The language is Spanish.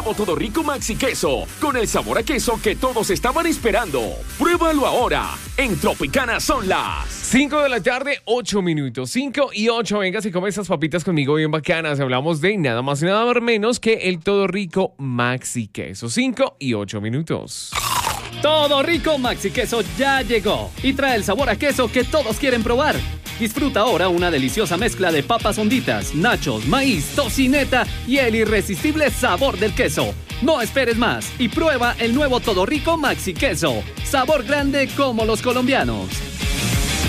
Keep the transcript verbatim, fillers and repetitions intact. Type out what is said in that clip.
nuevo Todo Rico Maxi Queso, con el sabor a queso que todos estaban esperando. Pruébalo ahora. En Tropicana son las cinco de la tarde, ocho minutos. cinco y ocho. Venga, si come esas papitas conmigo bien bacanas. Hablamos de nada más y nada menos que el Todo Rico Maxi Queso. cinco y ocho minutos. Todo Rico Maxi Queso ya llegó y trae el sabor a queso que todos quieren probar. Disfruta ahora una deliciosa mezcla de papas honditas, nachos, maíz, tocineta y el irresistible sabor del queso. No esperes más y prueba el nuevo Todo Rico Maxi Queso. Sabor grande como los colombianos.